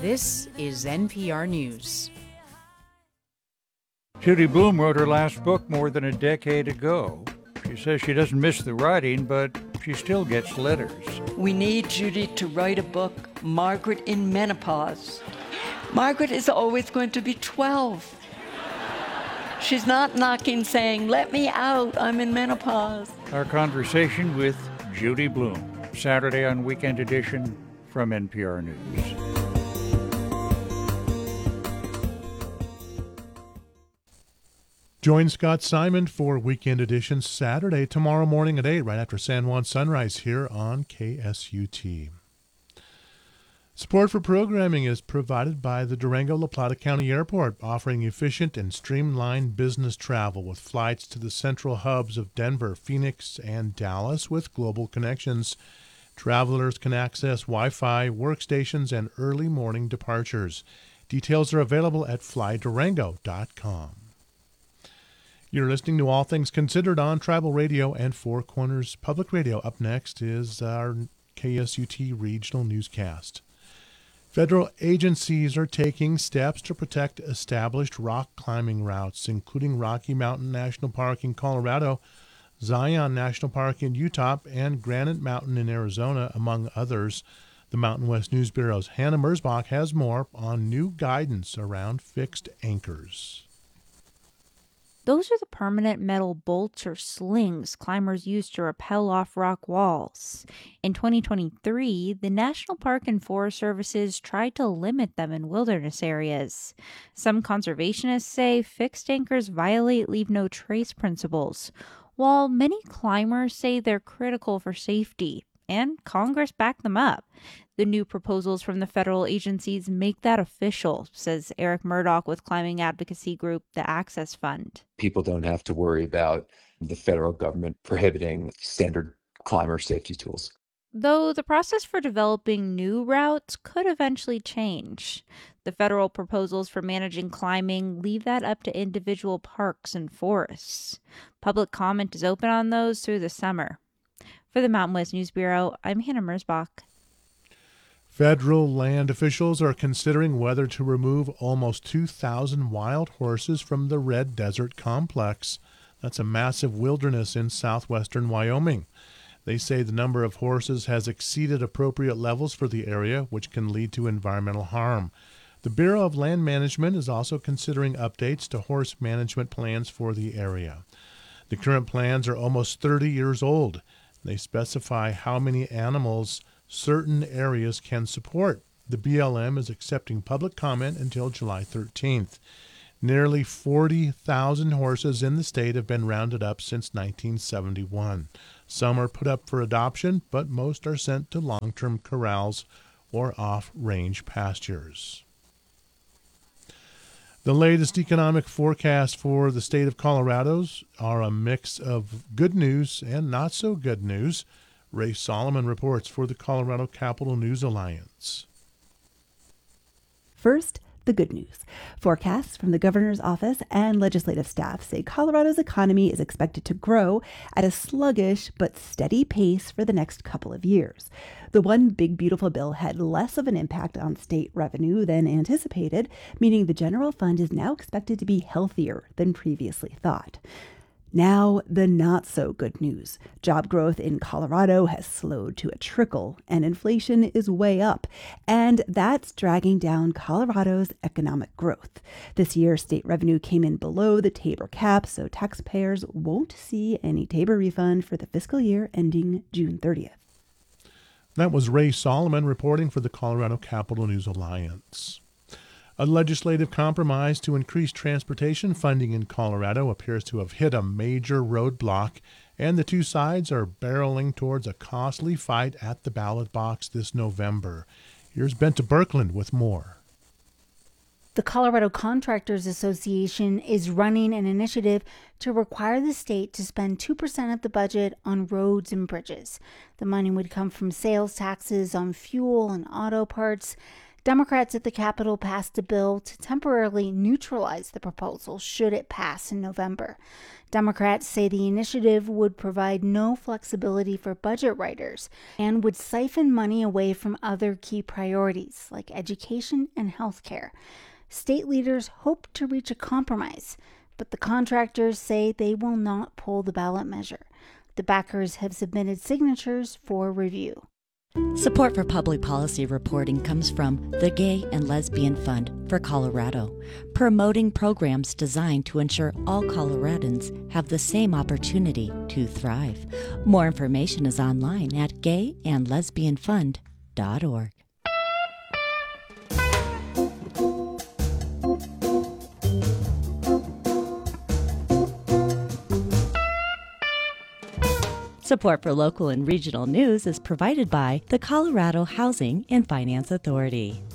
This is NPR News. Judy Blume wrote her last book more than a decade ago. She says she doesn't miss the writing, but she still gets letters. We need Judy to write a book, Margaret in Menopause. Margaret is always going to be 12. She's not knocking saying, let me out, I'm in menopause. Our conversation with Judy Blume, Saturday on Weekend Edition from NPR News. Join Scott Simon for Weekend Edition Saturday, tomorrow morning at 8, right after San Juan Sunrise here on KSUT. Support for programming is provided by the Durango-La Plata County Airport, offering efficient and streamlined business travel with flights to the central hubs of Denver, Phoenix, and Dallas with global connections. Travelers can access Wi-Fi, workstations, and early morning departures. Details are available at flydurango.com. You're listening to All Things Considered on Tribal Radio and Four Corners Public Radio. Up next is our KSUT Regional Newscast. Federal agencies are taking steps to protect established rock climbing routes, including Rocky Mountain National Park in Colorado, Zion National Park in Utah, and Granite Mountain in Arizona, among others. The Mountain West News Bureau's Hannah Mersbach has more on new guidance around fixed anchors. Those are the permanent metal bolts or slings climbers use to rappel off rock walls. In 2023, the National Park and Forest Services tried to limit them in wilderness areas. Some conservationists say fixed anchors violate leave no trace principles, while many climbers say they're critical for safety, and Congress backed them up. The new proposals from the federal agencies make that official, says Eric Murdoch with climbing advocacy group The Access Fund. People don't have to worry about the federal government prohibiting standard climber safety tools. Though the process for developing new routes could eventually change. The federal proposals for managing climbing leave that up to individual parks and forests. Public comment is open on those through the summer. For the Mountain West News Bureau, I'm Hannah Mersbach. Federal land officials are considering whether to remove almost 2,000 wild horses from the Red Desert Complex. That's a massive wilderness in southwestern Wyoming. They say the number of horses has exceeded appropriate levels for the area, which can lead to environmental harm. The Bureau of Land Management is also considering updates to horse management plans for the area. The current plans are almost 30 years old. They specify how many animals certain areas can support. The BLM is accepting public comment until July 13th. Nearly 40,000 horses in the state have been rounded up since 1971. Some are put up for adoption, but most are sent to long-term corrals or off-range pastures. The latest economic forecast for the state of Colorado are a mix of good news and not so good news. Ray Solomon reports for the Colorado Capital News Alliance. First, the good news. Forecasts from the governor's office and legislative staff say Colorado's economy is expected to grow at a sluggish but steady pace for the next couple of years. The One Big Beautiful Bill had less of an impact on state revenue than anticipated, meaning the general fund is now expected to be healthier than previously thought. Now, the not-so-good news. Job growth in Colorado has slowed to a trickle, and inflation is way up, and that's dragging down Colorado's economic growth. This year, state revenue came in below the Tabor cap, so taxpayers won't see any Tabor refund for the fiscal year ending June 30th. That was Ray Solomon reporting for the Colorado Capital News Alliance. A legislative compromise to increase transportation funding in Colorado appears to have hit a major roadblock, and the two sides are barreling towards a costly fight at the ballot box this November. Here's Benta Birkeland with more. The Colorado Contractors Association is running an initiative to require the state to spend 2% of the budget on roads and bridges. The money would come from sales taxes on fuel and auto parts. Democrats at the Capitol passed a bill to temporarily neutralize the proposal should it pass in November. Democrats say the initiative would provide no flexibility for budget writers and would siphon money away from other key priorities like education and health care. State leaders hope to reach a compromise, but the contractors say they will not pull the ballot measure. The backers have submitted signatures for review. Support for public policy reporting comes from the Gay and Lesbian Fund for Colorado, promoting programs designed to ensure all Coloradans have the same opportunity to thrive. More information is online at gayandlesbianfund.org. Support for local and regional news is provided by the Colorado Housing and Finance Authority.